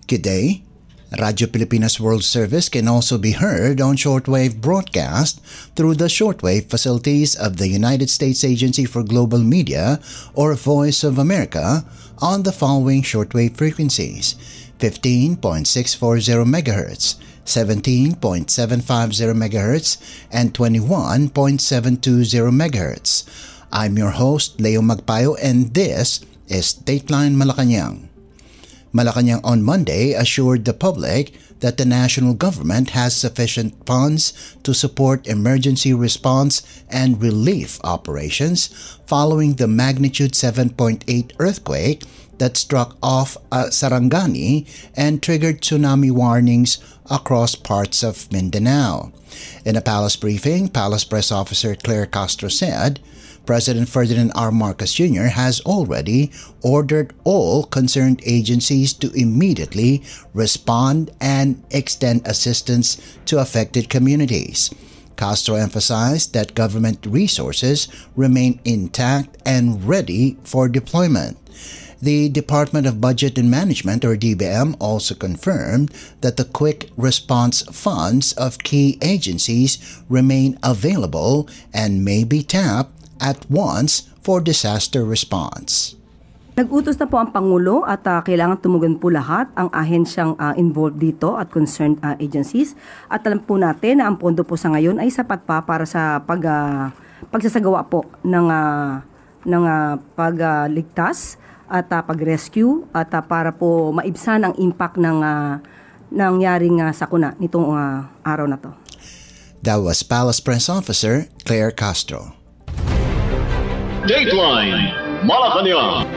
Good day. Radio Pilipinas World Service can also be heard on shortwave broadcast through the shortwave facilities of the United States Agency for Global Media or Voice of America on the following shortwave frequencies: 15.640 MHz, 17.750 MHz, and 21.720 MHz. I'm your host, Leo Magpayo, and this is Dateline Malacanang. Malacanang on Monday assured the public that the national government has sufficient funds to support emergency response and relief operations following the magnitude 7.8 earthquake that struck off Sarangani and triggered tsunami warnings across parts of Mindanao. In a palace briefing, Palace Press Officer Claire Castro said, President Ferdinand R. Marcos Jr. has already ordered all concerned agencies to immediately respond and extend assistance to affected communities. Castro emphasized that government resources remain intact and ready for deployment. The Department of Budget and Management, or DBM, also confirmed that the quick response funds of key agencies remain available and may be tapped at once for disaster response. Nag-utos na po ang Pangulo at kailangan tumugon po lahat ang ahensyang involved dito at concerned agencies. At alam po natin na ang pondo po sa ngayon ay sapat pa para sa pagsasagawa po ng pagligtas at pag-rescue at para po maibsan ang impact ng nangyaring sakuna nitong araw na to. That was Palace Press Officer Claire Castro. Dateline Malacanang.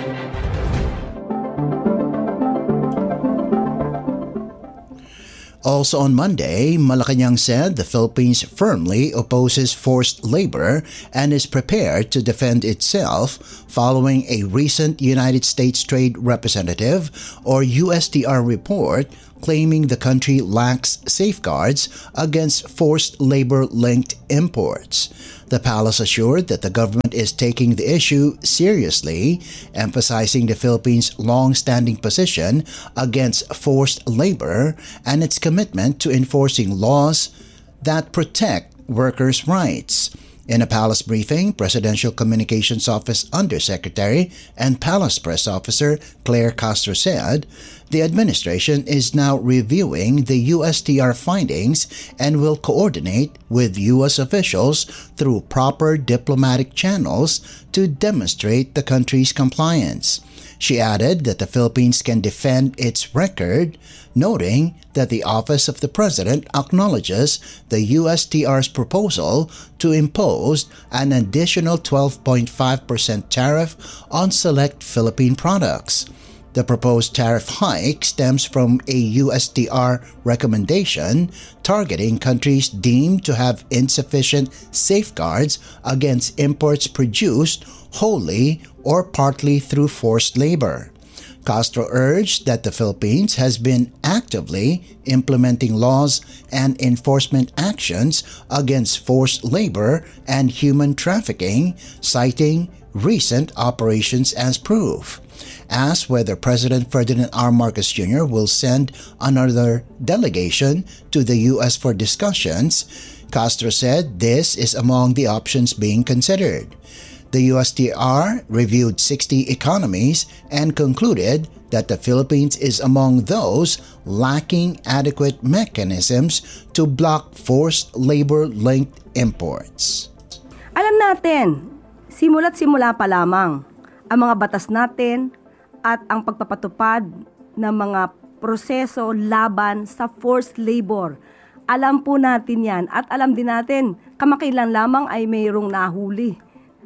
Also on Monday, Malacanang said the Philippines firmly opposes forced labor and is prepared to defend itself following a recent United States Trade Representative or USTR report claiming the country lacks safeguards against forced labor-linked imports. The palace assured that the government is taking the issue seriously, emphasizing the Philippines' long-standing position against forced labor and its commitment to enforcing laws that protect workers' rights. In a palace briefing, Presidential Communications Office Undersecretary and Palace Press Officer Claire Castro said, the administration is now reviewing the USTR findings and will coordinate with U.S. officials through proper diplomatic channels to demonstrate the country's compliance. She added that the Philippines can defend its record, noting that the Office of the President acknowledges the USTR's proposal to impose an additional 12.5% tariff on select Philippine products. The proposed tariff hike stems from a USTR recommendation targeting countries deemed to have insufficient safeguards against imports produced wholly or partly through forced labor. Castro urged that the Philippines has been actively implementing laws and enforcement actions against forced labor and human trafficking, citing recent operations as proof. Asked whether President Ferdinand R. Marcos Jr. will send another delegation to the U.S. for discussions, Castro said this is among the options being considered. The USTR reviewed 60 economies and concluded that the Philippines is among those lacking adequate mechanisms to block forced labor-linked imports. Alam natin, simula't simula pa lamang ang mga batas natin at ang pagpapatupad ng mga proseso laban sa forced labor. Alam po natin yan at alam din natin kamakailan lamang ay mayroong nahuli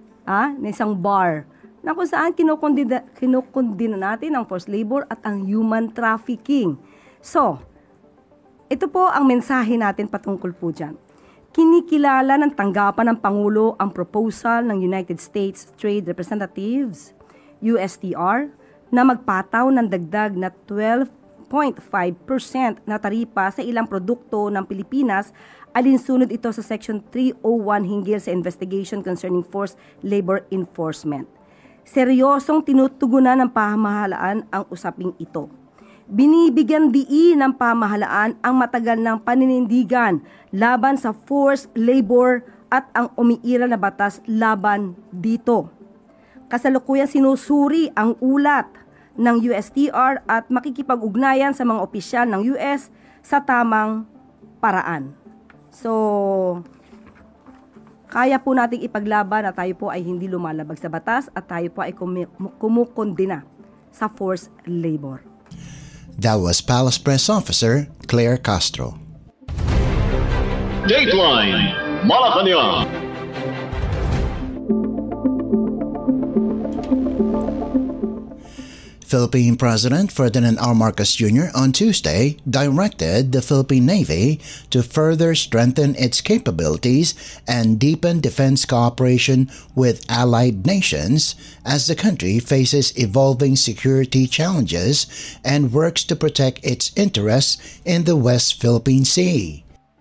na isang bar na kung saan kinukundina natin ang forced labor at ang human trafficking. So, ito po ang mensahe natin patungkol po dyan. Kinikilala ng tanggapan ng Pangulo ang proposal ng United States Trade Representatives, USTR, na magpataw ng dagdag na 12.5% na taripa sa ilang produkto ng Pilipinas alinsunod ito sa Section 301 hinggil sa investigation concerning forced labor enforcement. Seryosong tinutugunan ng pamahalaan ang usaping ito. Binibigyan diin ng pamahalaan ang matagal ng paninindigan laban sa forced labor at ang umiiral na batas laban dito. Kasalukuyang sinusuri ang ulat ng USTR at makikipag-ugnayan sa mga opisyal ng US sa tamang paraan. So, kaya po nating ipaglaban na tayo po ay hindi lumalabag sa batas at tayo po ay kumukondena sa forced labor. That was Palace Press Officer Claire Castro. Dateline Malacanang. Philippine President Ferdinand R. Marcos Jr. on Tuesday directed the Philippine Navy to further strengthen its capabilities and deepen defense cooperation with allied nations as the country faces evolving security challenges and works to protect its interests in the West Philippine Sea.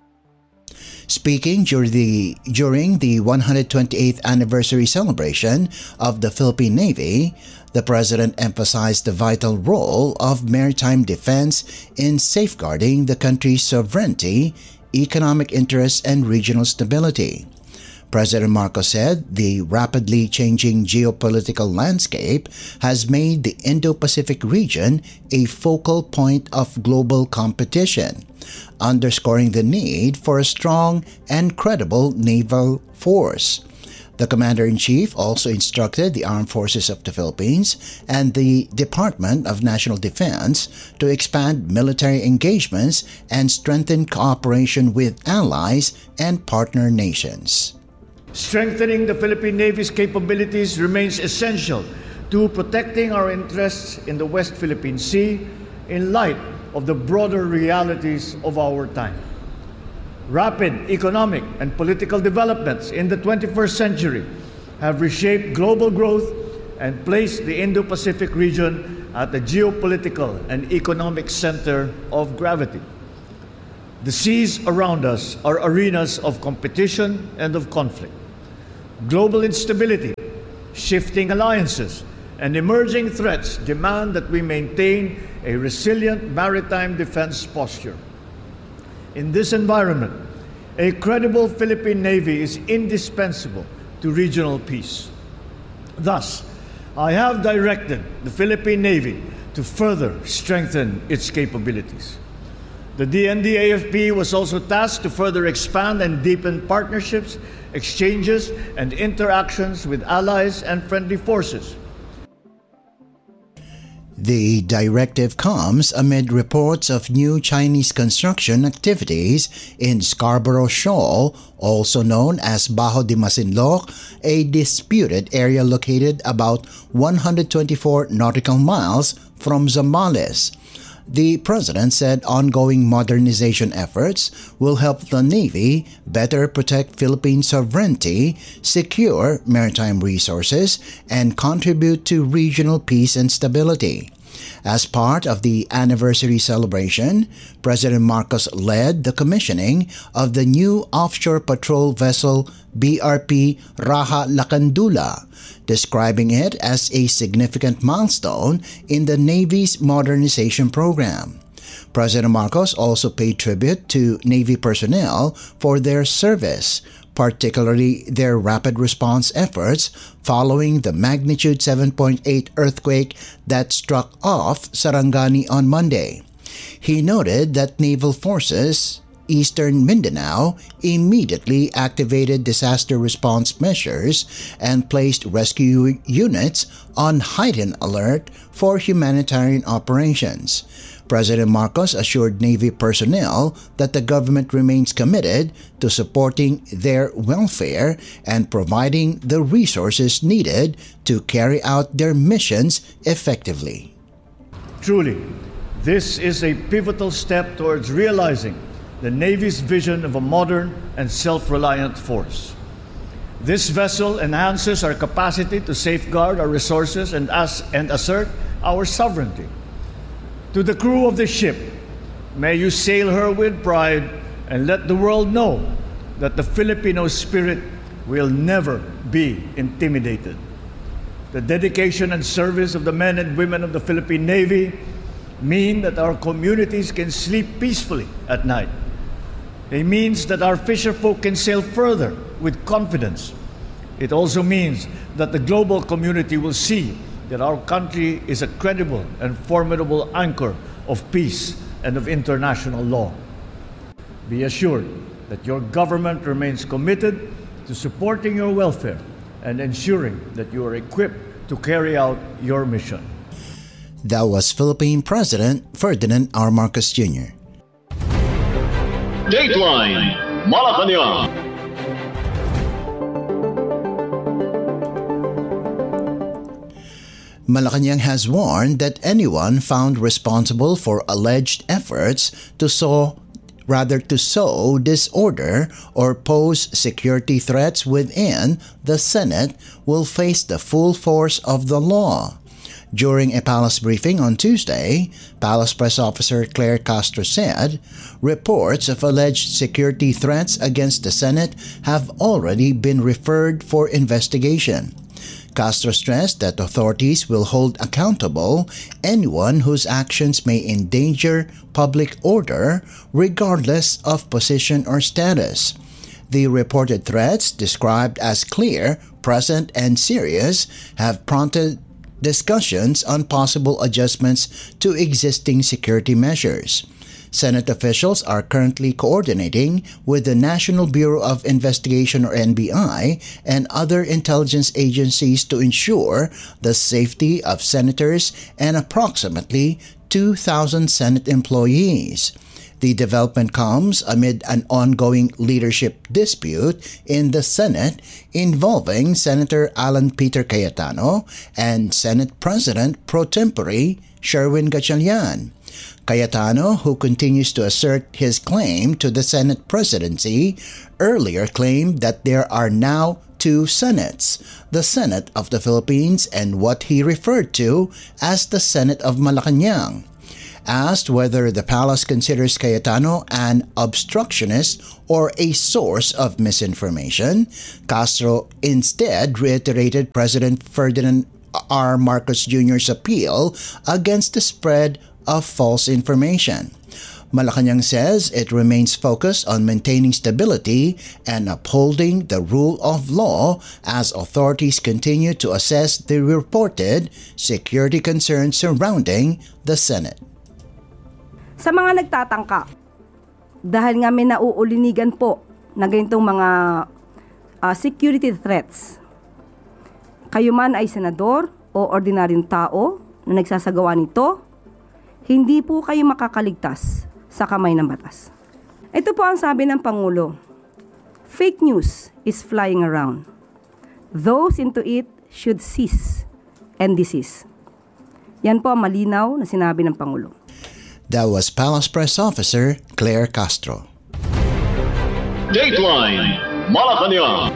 Speaking during the 128th anniversary celebration of the Philippine Navy, the President emphasized the vital role of maritime defense in safeguarding the country's sovereignty, economic interests, and regional stability. President Marcos said the rapidly changing geopolitical landscape has made the Indo-Pacific region a focal point of global competition, underscoring the need for a strong and credible naval force. The Commander-in-Chief also instructed the Armed Forces of the Philippines and the Department of National Defense to expand military engagements and strengthen cooperation with allies and partner nations. Strengthening the Philippine Navy's capabilities remains essential to protecting our interests in the West Philippine Sea in light of the broader realities of our time. Rapid economic and political developments in the 21st century have reshaped global growth and placed the Indo-Pacific region at the geopolitical and economic center of gravity. The seas around us are arenas of competition and of conflict. Global instability, shifting alliances, and emerging threats demand that we maintain a resilient maritime defense posture. In this environment, a credible Philippine Navy is indispensable to regional peace. Thus, I have directed the Philippine Navy to further strengthen its capabilities. The DND-AFP was also tasked to further expand and deepen partnerships, exchanges, and interactions with allies and friendly forces. The directive comes amid reports of new Chinese construction activities in Scarborough Shoal, also known as Bajo de Masinloc, a disputed area located about 124 nautical miles from Zambales. The President said ongoing modernization efforts will help the Navy better protect Philippine sovereignty, secure maritime resources, and contribute to regional peace and stability. As part of the anniversary celebration, President Marcos led the commissioning of the new offshore patrol vessel BRP Raha Lacandula, describing it as a significant milestone in the Navy's modernization program. President Marcos also paid tribute to Navy personnel for their service, particularly their rapid response efforts following the magnitude 7.8 earthquake that struck off Sarangani on Monday. He noted that naval forces Eastern Mindanao immediately activated disaster response measures and placed rescue units on heightened alert for humanitarian operations. President Marcos assured Navy personnel that the government remains committed to supporting their welfare and providing the resources needed to carry out their missions effectively. Truly, this is a pivotal step towards realizing the Navy's vision of a modern and self-reliant force. This vessel enhances our capacity to safeguard our resources and assert our sovereignty. To the crew of the ship, may you sail her with pride and let the world know that the Filipino spirit will never be intimidated. The dedication and service of the men and women of the Philippine Navy mean that our communities can sleep peacefully at night. It means that our fisherfolk can sail further with confidence. It also means that the global community will see that our country is a credible and formidable anchor of peace and of international law. Be assured that your government remains committed to supporting your welfare and ensuring that you are equipped to carry out your mission. That was Philippine President Ferdinand R. Marcos Jr. Dateline Malacanang. Malacanang has warned that anyone found responsible for alleged efforts to sow disorder or pose security threats within the Senate will face the full force of the law. During a palace briefing on Tuesday, Palace Press Officer Claire Castro said reports of alleged security threats against the Senate have already been referred for investigation. Castro stressed that authorities will hold accountable anyone whose actions may endanger public order, regardless of position or status. The reported threats, described as clear, present, and serious, have prompted discussions on possible adjustments to existing security measures. Senate officials are currently coordinating with the National Bureau of Investigation or NBI and other intelligence agencies to ensure the safety of senators and approximately 2,000 Senate employees. The development comes amid an ongoing leadership dispute in the Senate involving Senator Alan Peter Cayetano and Senate President pro tempore Sherwin Gatchalian. Cayetano, who continues to assert his claim to the Senate presidency, earlier claimed that there are now two Senates, the Senate of the Philippines and what he referred to as the Senate of Malacanang. Asked whether the palace considers Cayetano an obstructionist or a source of misinformation, Castro instead reiterated President Ferdinand R. Marcos Jr.'s appeal against the spread of false information. Malacanang says it remains focused on maintaining stability and upholding the rule of law as authorities continue to assess the reported security concerns surrounding the Senate. Sa mga nagtatangka, dahil nga may nauulinigan po na ganitong mga security threats, kayo man ay senador o ordinaryong tao na nagsasagawa nito, hindi po kayo makakaligtas sa kamay ng batas. Ito po ang sabi ng Pangulo, fake news is flying around. Those into it should cease and desist. Yan po ang malinaw na sinabi ng Pangulo. That was Palace Press Officer Claire Castro. Dateline Malacanang.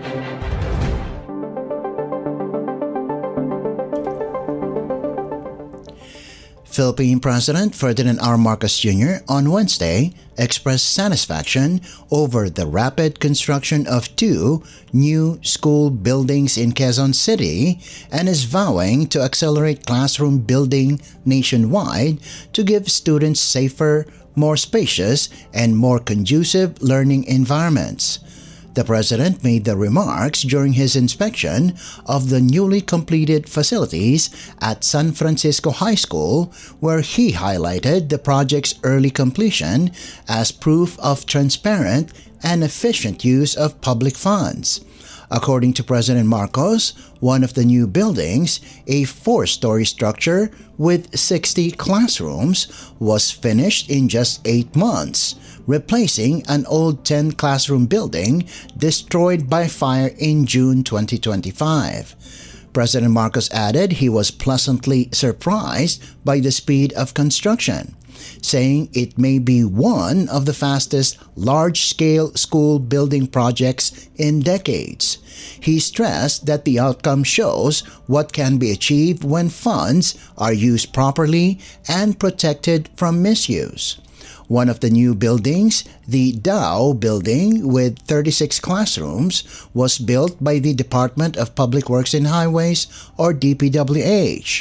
Philippine President Ferdinand R. Marcos Jr. on Wednesday expressed satisfaction over the rapid construction of 2 new school buildings in Quezon City and is vowing to accelerate classroom building nationwide to give students safer, more spacious, and more conducive learning environments. The President made the remarks during his inspection of the newly completed facilities at San Francisco High School, where he highlighted the project's early completion as proof of transparent and efficient use of public funds. According to President Marcos, one of the new buildings, a 4-story structure with 60 classrooms, was finished in just 8 months, replacing an old 10-classroom building destroyed by fire in June 2025. President Marcos added he was pleasantly surprised by the speed of construction, saying it may be one of the fastest large-scale school building projects in decades. He stressed that the outcome shows what can be achieved when funds are used properly and protected from misuse. One of the new buildings, the Dow Building with 36 classrooms, was built by the Department of Public Works and Highways or DPWH.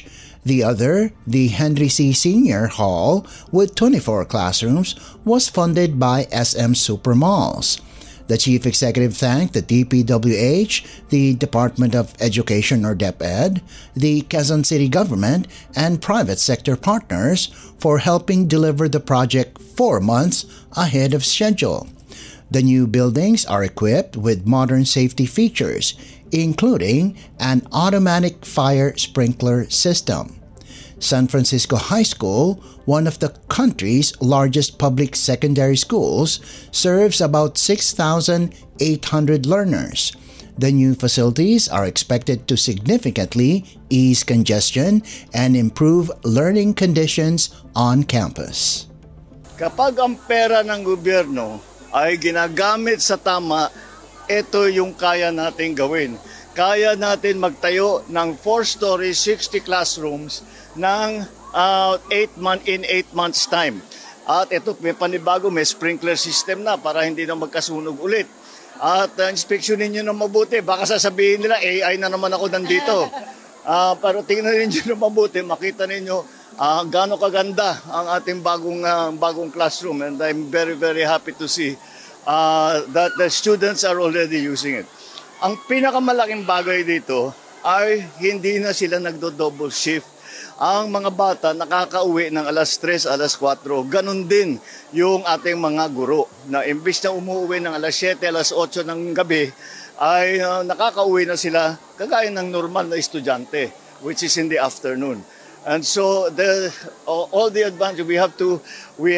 The other, the Henry C. Senior Hall, with 24 classrooms, was funded by SM Supermalls. The chief executive thanked the DPWH, the Department of Education or DepEd, the Quezon City government, and private sector partners for helping deliver the project 4 months ahead of schedule. The new buildings are equipped with modern safety features, including an automatic fire sprinkler system. San Francisco High School, one of the country's largest public secondary schools, serves about 6,800 learners. The new facilities are expected to significantly ease congestion and improve learning conditions on campus. Kapag ang pera ng gobyerno ay ginagamit sa tama, ito yung kaya natin gawin. Kaya natin magtayo ng 4-story, 60 classrooms ng 8 months time. At ito, may panibago, may sprinkler system na para hindi na magkasunog ulit. At inspeksyonin nyo na mabuti. Baka sasabihin nila, AI na naman ako nandito. Pero tingnan ninyo na mabuti, makita ninyo gaano kaganda ang ating bagong classroom. And I'm very, very happy to see that the students are already using it. Ang pinakamalaking bagay dito ay hindi na sila nagdo-double shift. Ang mga bata nakakauwi ng alas 3, alas 4. Ganon din yung ating mga guro na imbis na umuwi ng alas 7, alas 8 ng gabi ay nakakauwi na sila kagaya ng normal na estudyante, which is in the afternoon. And so all the advantage we have to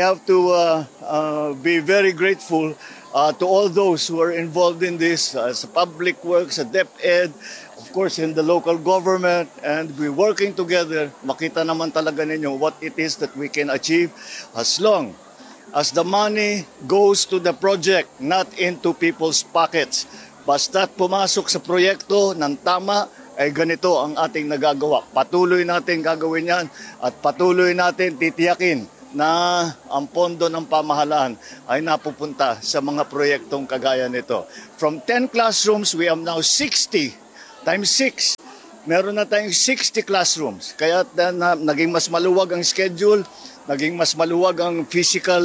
be very grateful to all those who are involved in this, sa public works, sa DepEd, of course in the local government, and we're working together. Makita naman talaga ninyo what it is that we can achieve as long as the money goes to the project, not into people's pockets. Basta't pumasok sa proyekto ng tama, ay ganito ang ating nagagawa. Patuloy natin gagawin yan at patuloy natin titiyakin na ang pondo ng pamahalaan ay napupunta sa mga proyektong kagaya nito. From 10 classrooms, we have now 60 times 6. Meron na tayong 60 classrooms. Kaya naging mas maluwag ang schedule, naging mas maluwag ang physical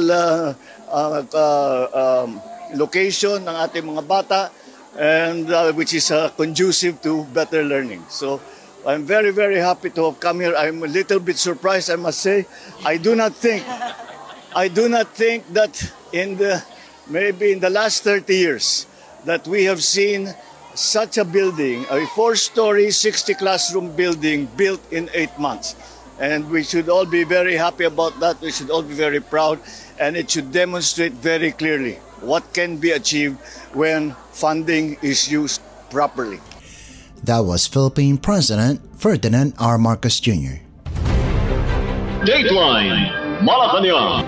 location ng ating mga bata, and which is conducive to better learning. So I'm very, very happy to have come here. I'm a little bit surprised, I must say. I do not think that maybe in the last 30 years that we have seen such a building, a 4-story, 60 classroom building built in 8 months. And we should all be very happy about that. We should all be very proud, and it should demonstrate very clearly what can be achieved when funding is used properly. That was Philippine President Ferdinand R. Marcos Jr. Dateline Malacanang.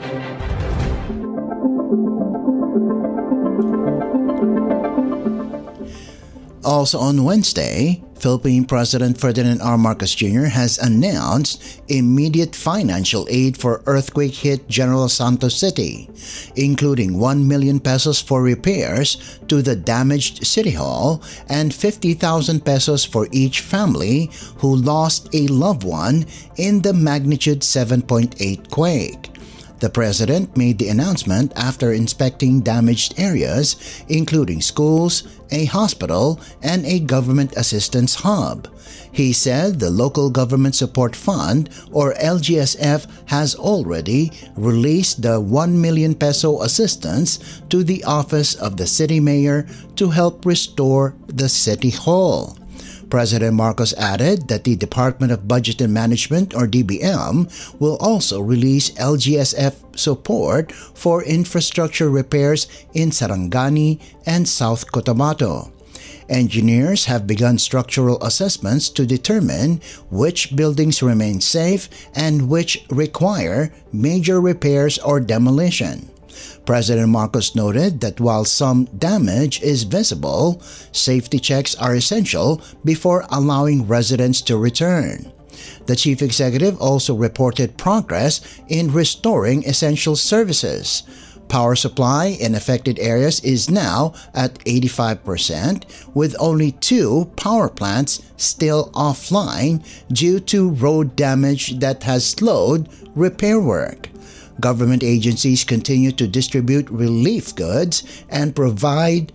Also on Wednesday, Philippine President Ferdinand R. Marcos Jr. has announced immediate financial aid for earthquake-hit General Santos City, including 1 million pesos for repairs to the damaged City Hall and 50,000 pesos for each family who lost a loved one in the magnitude 7.8 quake. The president made the announcement after inspecting damaged areas, including schools, a hospital, and a government assistance hub. He said the Local Government Support Fund, or LGSF, has already released the 1 million peso assistance to the office of the city mayor to help restore the City Hall. President Marcos added that the Department of Budget and Management, or DBM, will also release LGSF support for infrastructure repairs in Sarangani and South Cotabato. Engineers have begun structural assessments to determine which buildings remain safe and which require major repairs or demolition. President Marcos noted that while some damage is visible, safety checks are essential before allowing residents to return. The chief executive also reported progress in restoring essential services. Power supply in affected areas is now at 85%, with only 2 power plants still offline due to road damage that has slowed repair work. Government agencies continue to distribute relief goods and provide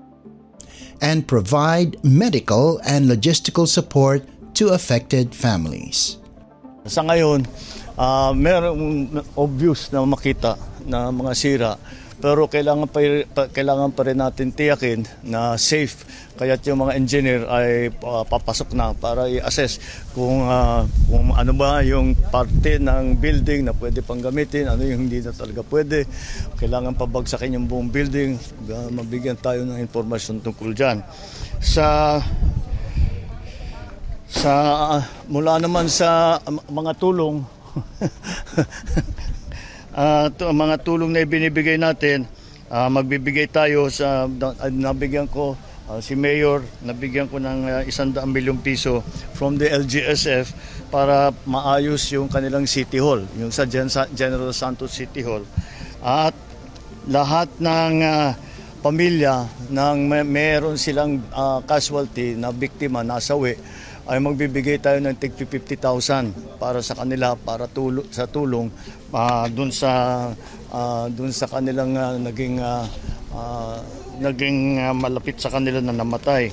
medical and logistical support to affected families. Sa ngayon, merong obvious na makita na mga sira, pero kailangan pa rin natin tiyakin na safe. Kaya't yung mga engineer ay papasok na para i-assess kung ano ba yung parte ng building na pwede pang gamitin, ano yung hindi na talaga pwede. Kailangan pabagsakin yung buong building, mabigyan tayo ng impormasyon tungkol dyan. Mula naman sa mga tulong mga tulong na ibinibigay natin, magbibigay tayo nabigyan ko si Mayor, nabigyan ko ng 100 milyong piso from the LGSF para maayos yung kanilang City Hall, yung sa General Santos City Hall. At lahat ng pamilya nang meron silang casualty na biktima, nasawi, ay magbibigay tayo ng tig 50,000 para sa kanila, para sa tulong dun sa kanilang naging malapit sa kanila na namatay.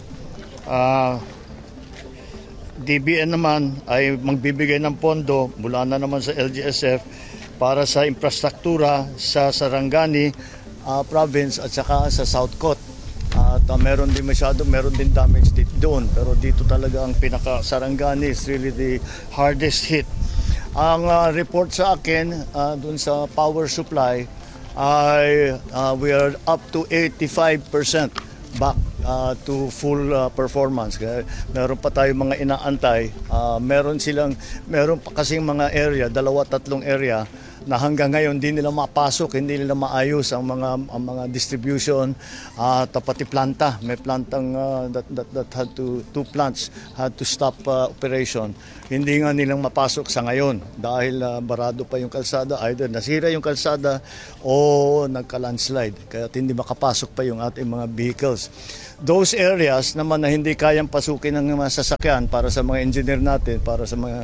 DBN naman ay magbibigay ng pondo mula na naman sa LGSF para sa infrastruktura sa Sarangani province at saka sa South Cot. At meron din damage doon, pero dito talaga ang pinaka-Sarangani is really the hardest hit. Ang report sa akin doon sa power supply ay we are up to 85% back to full performance. Kaya meron pa tayong mga inaantay. Meron pa kasing mga area, 2-3 area na hanggang ngayon hindi nila mapasok, hindi nila maayos ang mga distribution at pati planta. May plantang that had to, 2 plants had to stop operation. Hindi nga nilang mapasok sa ngayon dahil barado pa yung kalsada, either nasira yung kalsada o nagka-landslide, kaya hindi makapasok pa yung ating mga vehicles. Those areas naman na hindi kayang pasukin ng mga sasakyan para sa mga engineer natin, para sa mga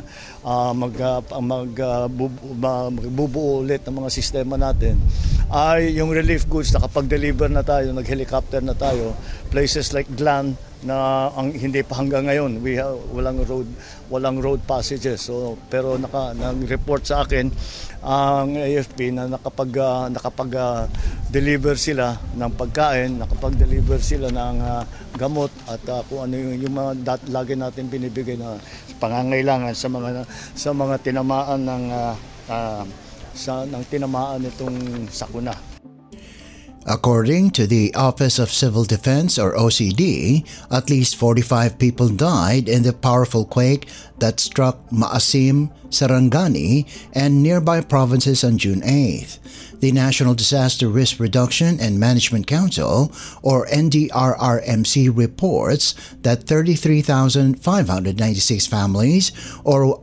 magbubuo ulit ng mga sistema natin, ay yung relief goods. Nakapag-deliver na tayo, nag-helicopter na tayo. Places like Glan na hindi pa hanggang ngayon walang road passages. So pero nag-report sa akin ang AFP na nakapag-deliver sila ng pagkain, nakapag-deliver sila ng gamot at kung ano yung mga lagi natin binibigay na pangangailangan sa mga tinamaan ng tinamaan itong sakuna. According to the Office of Civil Defense or OCD, at least 45 people died in the powerful quake that struck Maasim, Sarangani, and nearby provinces on June 8th. The National Disaster Risk Reduction and Management Council, or NDRRMC, reports that 33,596 families, or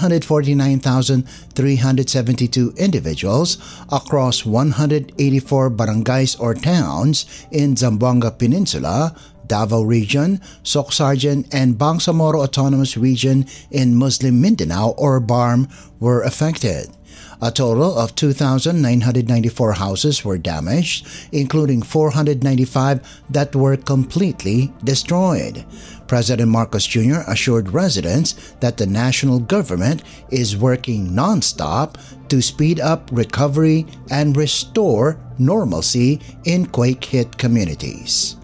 149,372 individuals across 184 barangays or towns in Zamboanga Peninsula, Davao Region, Socsargen, and Bangsamoro Autonomous Region in Muslim Mindanao or BARM were affected. A total of 2,994 houses were damaged, including 495 that were completely destroyed. President Marcos Jr. assured residents that the national government is working non-stop to speed up recovery and restore normalcy in quake-hit communities.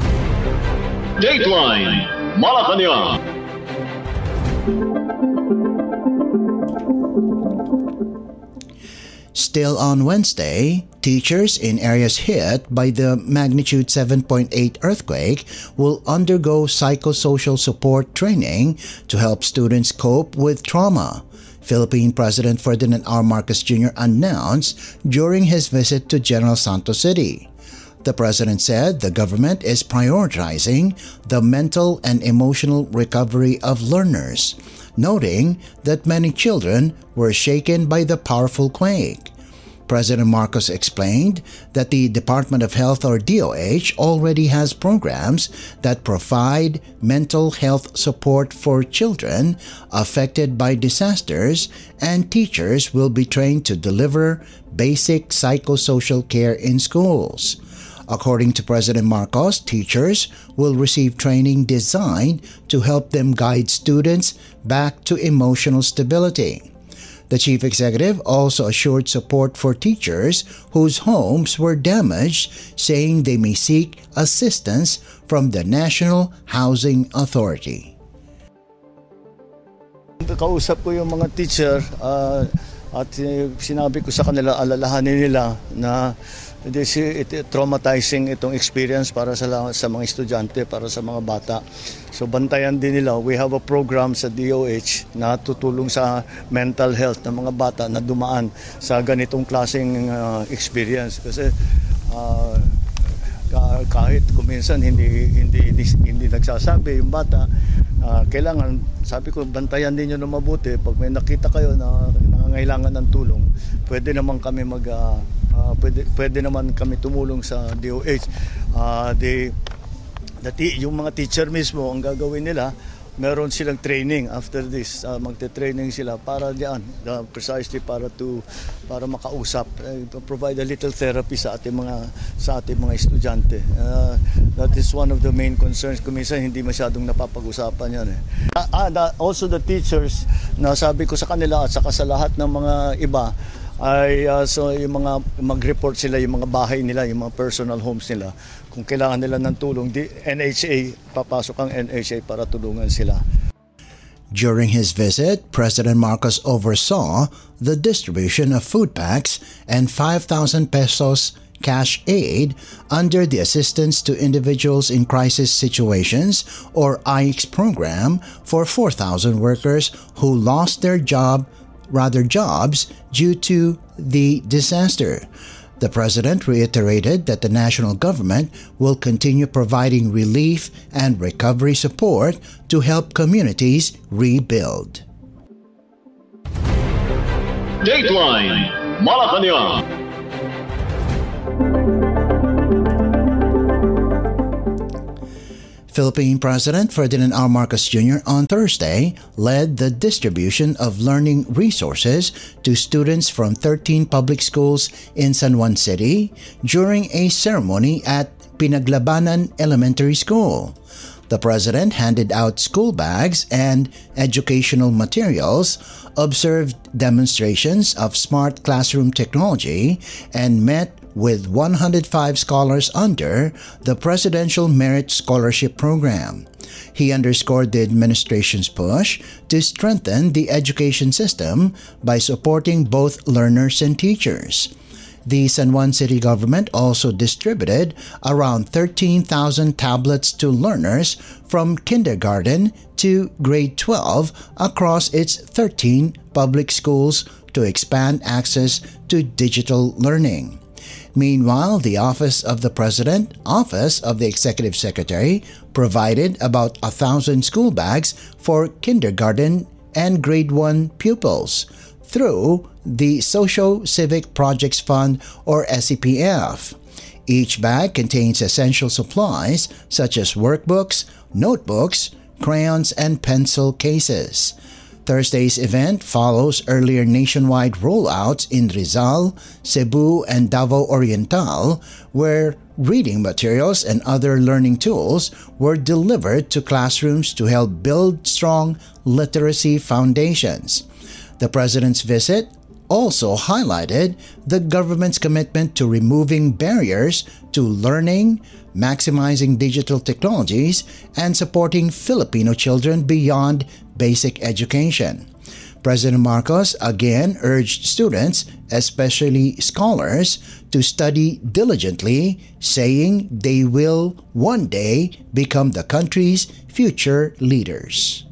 Dateline Malacanang. Still on Wednesday, teachers in areas hit by the magnitude 7.8 earthquake will undergo psychosocial support training to help students cope with trauma, Philippine President Ferdinand R. Marcos Jr. announced during his visit to General Santos City. The president said the government is prioritizing the mental and emotional recovery of learners, noting that many children were shaken by the powerful quake. President Marcos explained that the Department of Health or DOH already has programs that provide mental health support for children affected by disasters, and teachers will be trained to deliver basic psychosocial care in schools. According to President Marcos, teachers will receive training designed to help them guide students back to emotional stability. The chief executive also assured support for teachers whose homes were damaged, saying they may seek assistance from the National Housing Authority. Kausap ko yung mga teacher at sinabi ko sa kanila, alalahanin nila na traumatizing itong experience para sa mga estudyante, para sa mga bata. So bantayan din nila. We have a program sa DOH na tutulong sa mental health ng mga bata na dumaan sa ganitong klaseng experience. Kasi kahit kuminsan hindi nagsasabi yung bata, kailangan, sabi ko, bantayan din nyo na mabuti. Pag may nakita kayo na nangangailangan ng tulong, pwede naman kami pwede naman kami tumulong sa DOH. Yung mga teacher mismo, ang gagawin nila, meron silang training after this. Magte-training sila para diyan, precisely para makausap, provide a little therapy sa ating mga estudyante. That is one of the main concerns. Kuminsan hindi masyadong napapag-usapan yan. Also the teachers, na sabi ko sa kanila at saka sa lahat ng mga iba, ay so yung mga mag-report sila, yung mga bahay nila, yung mga personal homes nila, kung kailangan nila ng tulong, NHA, papasok ang NHA para tulungan sila. During his visit, President Marcos oversaw the distribution of food packs and 5,000 pesos cash aid under the Assistance to Individuals in Crisis Situations or AICS program for 4,000 workers who lost their jobs due to the disaster. The president reiterated that the national government will continue providing relief and recovery support to help communities rebuild. Dateline Malacanang. Philippine President Ferdinand R. Marcos Jr. on Thursday led the distribution of learning resources to students from 13 public schools in San Juan City during a ceremony at Pinaglabanan Elementary School. The president handed out school bags and educational materials, observed demonstrations of smart classroom technology, and met with 105 scholars under the Presidential Merit Scholarship Program. He underscored the administration's push to strengthen the education system by supporting both learners and teachers. The San Juan City government also distributed around 13,000 tablets to learners from kindergarten to grade 12 across its 13 public schools to expand access to digital learning. Meanwhile, the Office of the President, Office of the Executive Secretary, provided about 1,000 school bags for kindergarten and grade 1 pupils through the Socio-Civic Projects Fund or SCPF. Each bag contains essential supplies such as workbooks, notebooks, crayons, and pencil cases. Thursday's event follows earlier nationwide rollouts in Rizal, Cebu, and Davao Oriental, where reading materials and other learning tools were delivered to classrooms to help build strong literacy foundations. The president's visit also highlighted the government's commitment to removing barriers to learning, maximizing digital technologies, and supporting Filipino children beyond basic education. President Marcos again urged students, especially scholars, to study diligently, saying they will one day become the country's future leaders.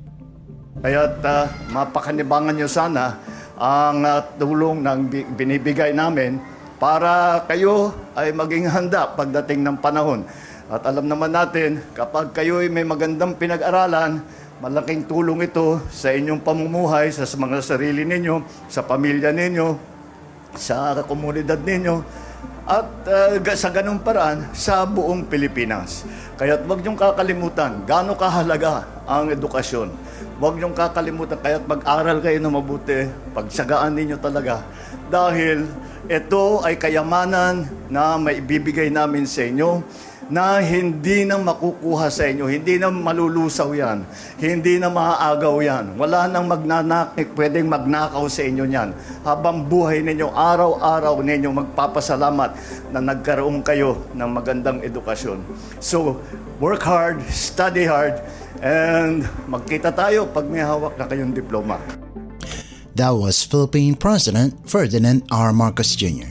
Kaya't mapakanibangan nyo sana ang tulong ng binibigay namin para kayo ay maging handa pagdating ng panahon. At alam naman natin, kapag kayo ay may magandang pinag-aralan, malaking tulong ito sa inyong pamumuhay, sa mga sarili ninyo, sa pamilya ninyo, sa komunidad ninyo at sa ganung paraan sa buong Pilipinas. Kaya't huwag niyong kakalimutan gaano kahalaga ang edukasyon. Huwag niyong kakalimutan, kaya't mag-aral kayo na mabuti, pagsagaan ninyo talaga. Dahil ito ay kayamanan na maibibigay namin sa inyo na hindi na makukuha sa inyo, hindi na malulusaw yan, hindi na maaagaw yan. Wala nang pwedeng magnakaw sa inyo yan. Habang buhay ninyo, araw-araw ninyo magpapasalamat na nagkaroon kayo ng magandang edukasyon. So, work hard, study hard, and magkita tayo pag may hawak na kayong diploma. That was Philippine President Ferdinand R. Marcos Jr.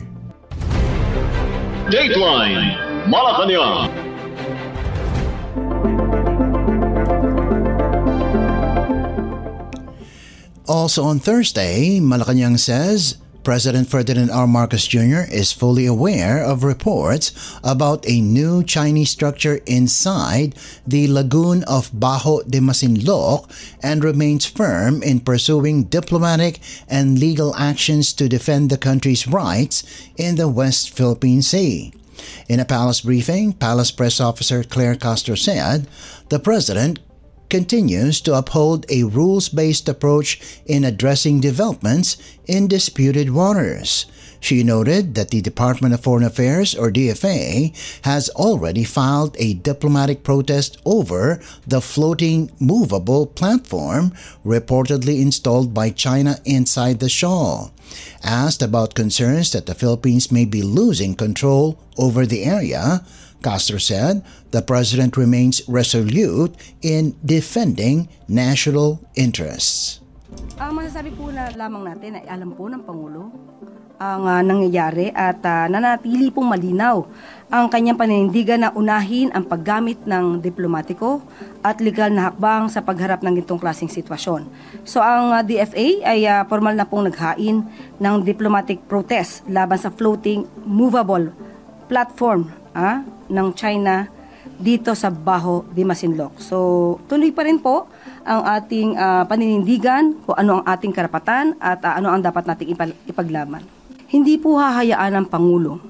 Dateline Malacanang. Also on Thursday, Malacanang says President Ferdinand R. Marcos Jr. is fully aware of reports about a new Chinese structure inside the lagoon of Bajo de Masinloc and remains firm in pursuing diplomatic and legal actions to defend the country's rights in the West Philippine Sea. In a palace briefing, Palace Press Officer Claire Castro said the president continues to uphold a rules-based approach in addressing developments in disputed waters. She noted that the Department of Foreign Affairs, or DFA, has already filed a diplomatic protest over the floating movable platform reportedly installed by China inside the shoal. Asked about concerns that the Philippines may be losing control over the area, Castro said the president remains resolute in defending national interests. Ang masasabi po na lamang natin ay alam po ng Pangulo ang nangyayari at nanatili pong malinaw ang kanyang paninindigan na unahin ang paggamit ng diplomatiko at legal na hakbang sa pagharap ng gitong klaseng sitwasyon. So ang DFA ay formal na pong naghain ng diplomatic protest laban sa floating movable platform ng China dito sa Bajo de Masinloc. So, tuloy pa rin po ang ating paninindigan kung ano ang ating karapatan at ano ang dapat nating ipaglaban. Hindi po hahayaan ng Pangulo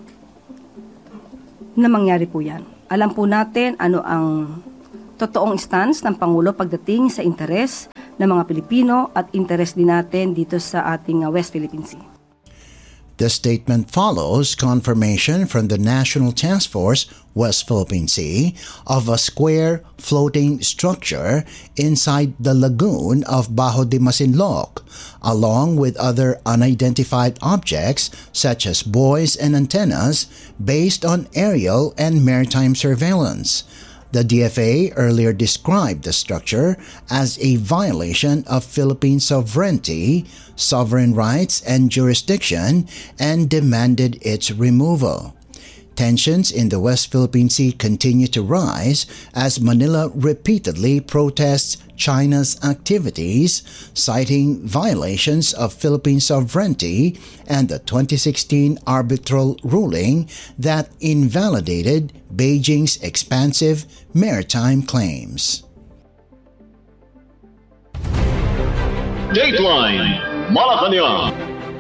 na mangyari po yan. Alam po natin ano ang totoong stance ng Pangulo pagdating sa interes ng mga Pilipino at interes din natin dito sa ating West Philippine Sea. The statement follows confirmation from the National Task Force West Philippine Sea of a square floating structure inside the lagoon of Bajo de Masinloc, along with other unidentified objects such as buoys and antennas based on aerial and maritime surveillance. The DFA earlier described the structure as a violation of Philippine sovereignty, sovereign rights, and jurisdiction and demanded its removal. Tensions in the West Philippine Sea continue to rise as Manila repeatedly protests China's activities, citing violations of Philippine sovereignty and the 2016 arbitral ruling that invalidated Beijing's expansive maritime claims. Dateline Malacanang.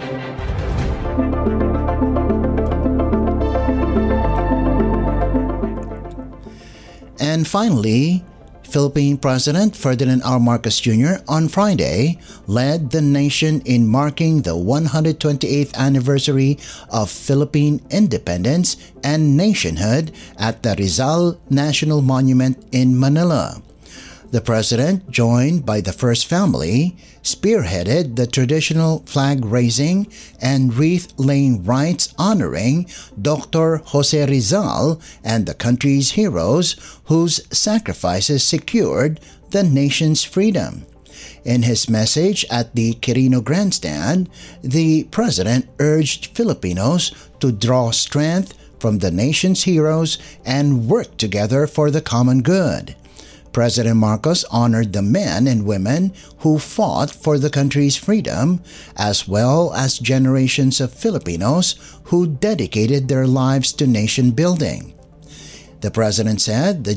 And finally, Philippine President Ferdinand R. Marcos Jr. on Friday led the nation in marking the 128th anniversary of Philippine independence and nationhood at the Rizal National Monument in Manila. The president, joined by the First Family, spearheaded the traditional flag-raising and wreath-laying rites honoring Dr. Jose Rizal and the country's heroes whose sacrifices secured the nation's freedom. In his message at the Quirino Grandstand, the president urged Filipinos to draw strength from the nation's heroes and work together for the common good. President Marcos honored the men and women who fought for the country's freedom, as well as generations of Filipinos who dedicated their lives to nation building. The president said that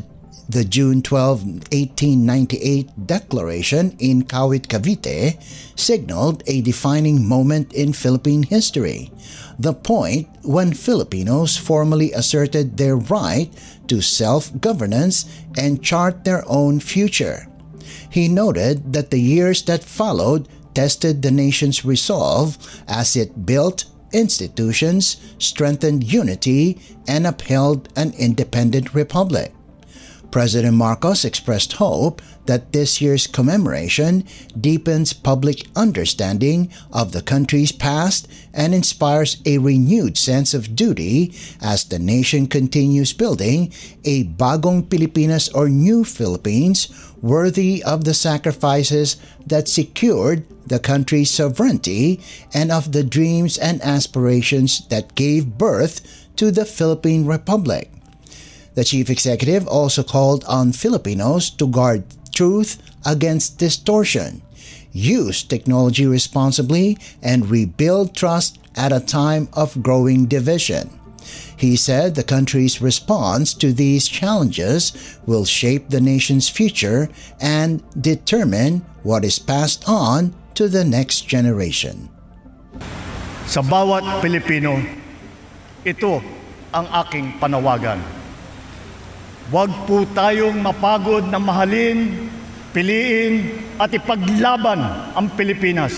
The June 12, 1898 declaration in Kawit, Cavite signaled a defining moment in Philippine history, the point when Filipinos formally asserted their right to self-governance and chart their own future. He noted that the years that followed tested the nation's resolve as it built institutions, strengthened unity, and upheld an independent republic. President Marcos expressed hope that this year's commemoration deepens public understanding of the country's past and inspires a renewed sense of duty as the nation continues building a bagong Pilipinas or new Philippines worthy of the sacrifices that secured the country's sovereignty and of the dreams and aspirations that gave birth to the Philippine Republic. The chief executive also called on Filipinos to guard truth against distortion, use technology responsibly, and rebuild trust at a time of growing division. He said the country's response to these challenges will shape the nation's future and determine what is passed on to the next generation. Sa bawat Pilipino, ito ang aking panawagan. Huwag po tayong mapagod na mahalin, piliin at ipaglaban ang Pilipinas.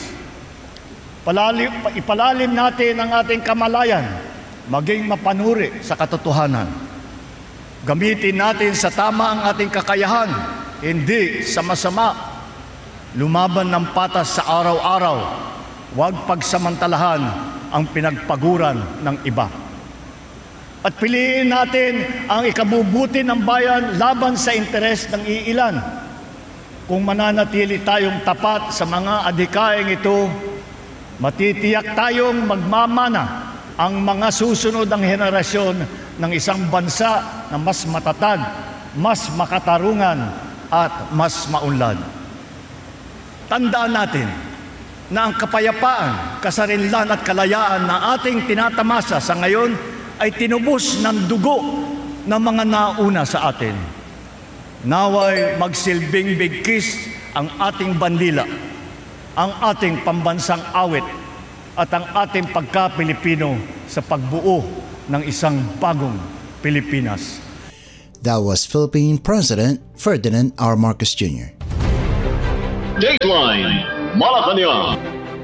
Ipalalim natin ang ating kamalayan, maging mapanuri sa katotohanan. Gamitin natin sa tama ang ating kakayahan, hindi sa masama. Lumaban ng patas sa araw-araw, huwag pagsamantalahan ang pinagpaguran ng iba. At piliin natin ang ikabubuti ng bayan laban sa interes ng iilan. Kung mananatili tayong tapat sa mga adhikaing ito, matitiyak tayong magmamana ang mga susunod ng henerasyon ng isang bansa na mas matatag, mas makatarungan at mas maunlad. Tandaan natin na ang kapayapaan, kasarinlan at kalayaan na ating tinatamasa sa ngayon ay tinubos ng dugo ng mga nauna sa atin. Naway magsilbing bigkis ang ating bandila, ang ating pambansang awit at ang ating pagka-Pilipino sa pagbuo ng isang bagong Pilipinas. That was Philippine President Ferdinand R. Marcos Jr. Dateline Malacanang.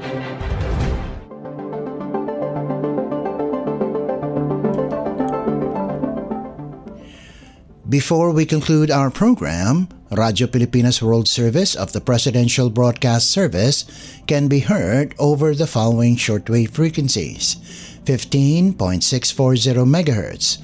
Before we conclude our program, Radyo Pilipinas World Service of the Presidential Broadcast Service can be heard over the following shortwave frequencies: 15.640 MHz,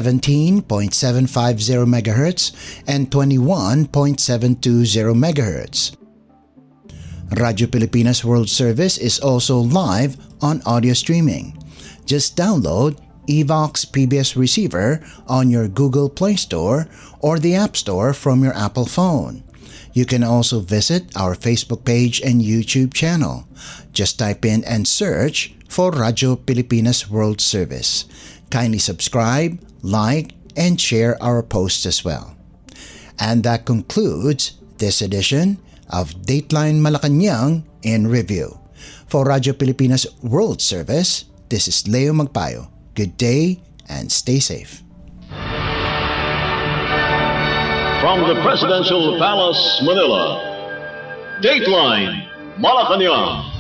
17.750 MHz, and 21.720 MHz. Radyo Pilipinas World Service is also live on audio streaming. Just download Evox PBS Receiver on your Google Play Store or the App Store from your Apple phone. You can also visit our Facebook page and YouTube channel. Just type in and search for Radyo Pilipinas World Service. Kindly subscribe, like, and share our posts as well. And that concludes this edition of Dateline Malacanang in Review. For Radyo Pilipinas World Service, this is Leo Magpayo. Good day and stay safe. From the Presidential Palace, Manila, Dateline Malacanang.